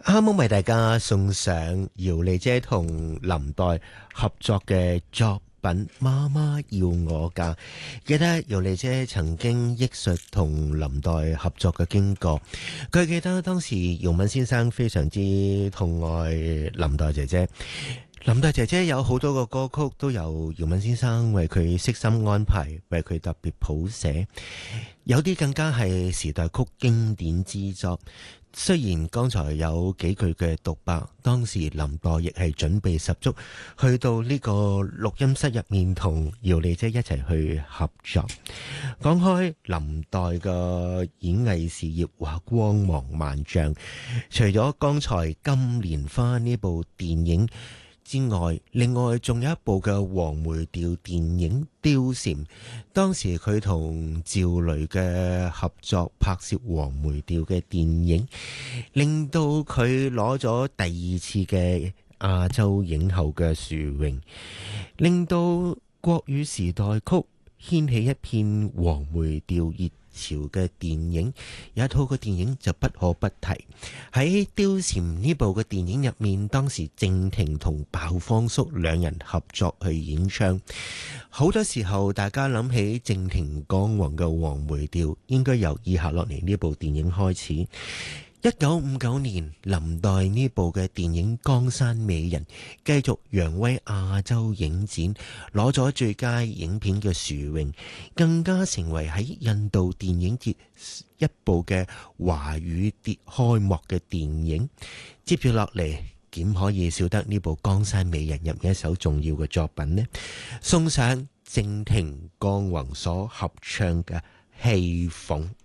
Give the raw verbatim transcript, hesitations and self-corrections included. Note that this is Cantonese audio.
啱啱為大家送上姚莉姐同林黛合作嘅作品《媽媽要我嫁》。記得姚莉姐曾經憶述同林黛合作嘅經過，佢記得當時姚敏先生非常之痛愛林黛姐姐。林黛姐姐有好多個歌曲都由姚敏先生為佢悉心安排，為佢特別譜寫，有啲更加係時代曲經典之作。雖然剛才有幾句嘅獨白，當時林黛亦係準備十足，去到呢個錄音室入面同姚莉姐一齊去合作。講開林黛嘅演藝事業話光芒萬丈，除咗剛才《金蓮花》呢部電影之外，另外仲有一部嘅黃梅調電影《貂蟬》，當時佢同趙雷嘅合作拍攝黃梅調嘅電影，令到佢攞咗第二次嘅亞洲影后嘅殊榮，令到國語時代曲掀起一片黃梅調熱潮嘅電影。有一套嘅電影就不可不提，喺《貂蟬》呢部嘅電影入面，當時靜婷同鮑方叔兩人合作去演唱。好多時候大家諗起靜婷江宏嘅黃梅調，應該由以下落嚟呢部電影開始。一九五九年，林黛呢部嘅電影《江山美人》繼續揚威亞洲影展，攞咗最佳影片嘅殊榮，更加成為喺印度電影節一部嘅華語節開幕嘅電影。接住落嚟，點可以少得呢部《江山美人》入面一首重要嘅作品呢？送上靜婷江宏所合唱嘅《戲鳳》。